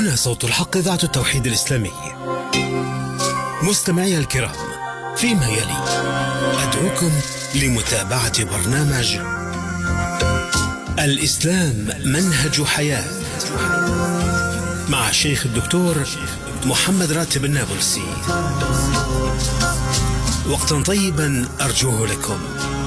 هنا صوت الحق، إذاعة التوحيد الإسلامي. مستمعي الكرام، فيما يلي أدعوكم لمتابعة برنامج الإسلام منهج حياة مع الشيخ الدكتور محمد راتب النابلسي. وقتا طيبا أرجوه لكم.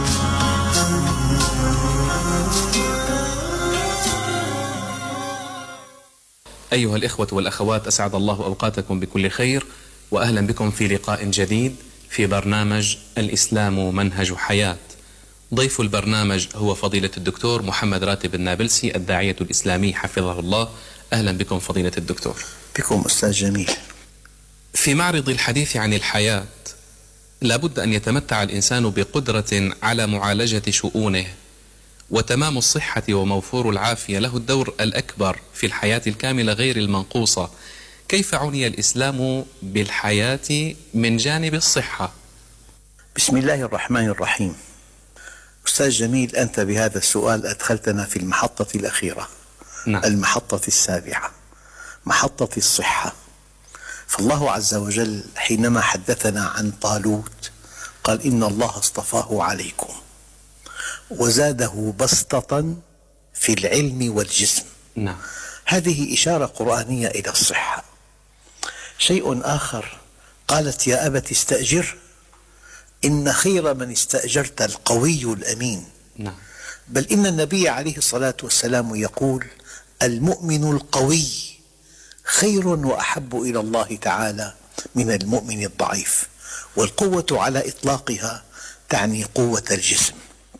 أيها الإخوة والأخوات، أسعد الله أوقاتكم بكل خير، وأهلا بكم في لقاء جديد في برنامج الإسلام منهج حياة. ضيف البرنامج هو فضيلة الدكتور محمد راتب النابلسي، الداعية الإسلامي حفظه الله. أهلا بكم فضيلة الدكتور. بكم أستاذ جميل. في معرض الحديث عن الحياة لابد أن يتمتع الإنسان بقدرة على معالجة شؤونه، وتمام الصحة وموفور العافية له الدور الأكبر في الحياة الكاملة غير المنقوصة. كيف عني الإسلام بالحياة من جانب الصحة؟ بسم الله الرحمن الرحيم. أستاذ جميل، أنت بهذا السؤال أدخلتنا في المحطة الأخيرة. نعم. المحطة السابعة، محطة الصحة. فالله عز وجل حينما حدثنا عن طالوت قال إن الله اصطفاه عليكم وزاده بسطة في العلم والجسم. نعم. هذه إشارة قرآنية إلى الصحة. شيء آخر، قالت يا أبت استأجر إن خير من استأجرت القوي الأمين. نعم. بل إن النبي عليه الصلاة والسلام يقول المؤمن القوي خير وأحب إلى الله تعالى من المؤمن الضعيف. والقوة على إطلاقها تعني قوة الجسم.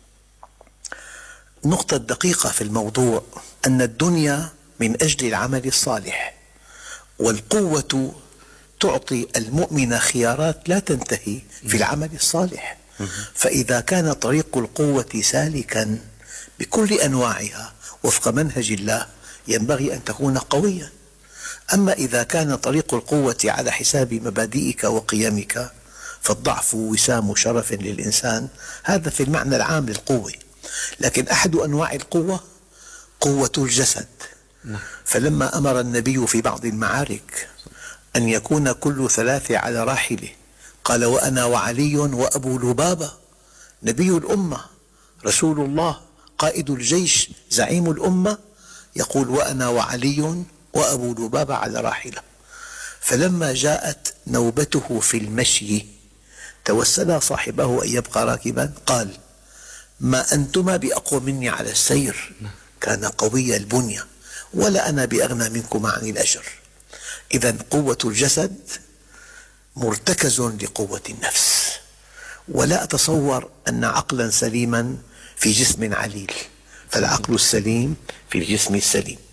النقطة الدقيقة في الموضوع أن الدنيا من أجل العمل الصالح، والقوة تعطي المؤمن خيارات لا تنتهي في العمل الصالح. فإذا كان طريق القوة سالكا بكل أنواعها وفق منهج الله ينبغي أن تكون قويا. أما إذا كان طريق القوة على حساب مبادئك وقيمك فالضعف وسام شرف للإنسان. هذا في المعنى العام للقوة. لكن أحد أنواع القوة قوة الجسد. فلما أمر النبي في بعض المعارك أن يكون كل ثلاثة على راحلة قال وأنا وعلي وأبو لبابة، نبي الأمة رسول الله قائد الجيش زعيم الأمة يقول وأنا وعلي وأبو لبابة على راحلة. فلما جاءت نوبته في المشي توسل صاحبه أن يبقى راكبا، قال ما أنتما بأقوى مني على السير، كان قوي البنية، ولا أنا بأغنى منكما عن الأجر. إذن قوة الجسد مرتكز لقوة النفس. ولا أتصور أن عقلا سليما في جسم عليل، فالعقل السليم في الجسم السليم.